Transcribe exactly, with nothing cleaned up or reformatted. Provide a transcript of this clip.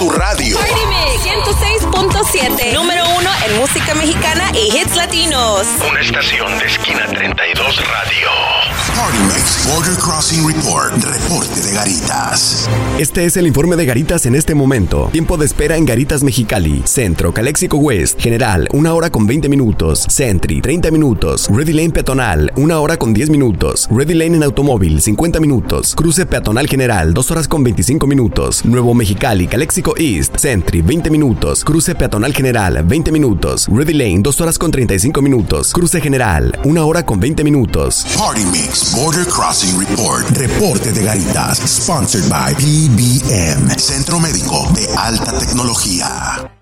tu radio. Party Mix ciento seis punto siete, número uno en música mexicana y hits latinos. Una estación de Esquina treinta y dos Radio. Party Mix Border Crossing Report. Reporte de Garitas. Este es el informe de Garitas en este momento. Tiempo de espera en Garitas Mexicali. Centro, Calexico West. General, una hora con veinte minutos. Sentry, treinta minutos. Ready Lane Peatonal, una hora con diez minutos. Ready Lane en automóvil, cincuenta minutos. Cruce Peatonal General, dos horas con veinticinco minutos. Nuevo Mexicali, Calexico East. Sentry, veinte minutos. Cruce Peatonal General, veinte minutos. Ready Lane, dos horas con treinta y cinco minutos. Cruce General, una hora con veinte minutos. Party Mix Border Crossing Report. Reporte de Garitas. Sponsored by P B M. Centro Médico de Alta Tecnología.